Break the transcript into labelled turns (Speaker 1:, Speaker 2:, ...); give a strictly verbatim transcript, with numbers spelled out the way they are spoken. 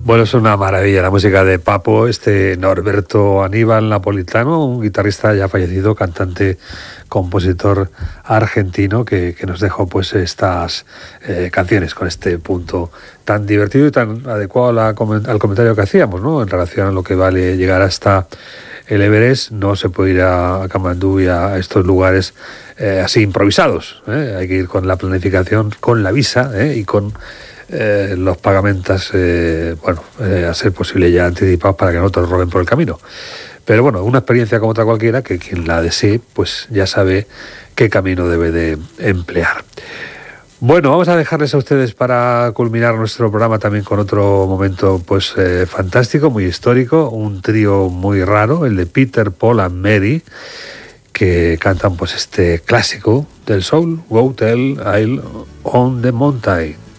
Speaker 1: Bueno, es una maravilla la música de Papo, este Norberto Aníbal Napolitano, un guitarrista ya fallecido, cantante, compositor argentino que, que nos dejó pues estas eh, canciones con este punto tan divertido y tan adecuado a la, al comentario que hacíamos, ¿no? En relación a lo que vale llegar hasta el Everest. No se puede ir a, a Kamandú y a estos lugares eh, así improvisados, ¿eh? Hay que ir con la planificación, con la visa ¿eh? y con Eh, los pagamentos, eh, bueno, eh, a ser posible ya anticipados para que no te los roben por el camino. Pero bueno, una experiencia como otra cualquiera, que quien la desee, pues ya sabe qué camino debe de emplear. Bueno, vamos a dejarles a ustedes para culminar nuestro programa también con otro momento pues eh, fantástico, muy histórico, un trío muy raro, el de Peter, Paul and Mary, que cantan pues este clásico del soul, Go Tell Isle on the Mountain.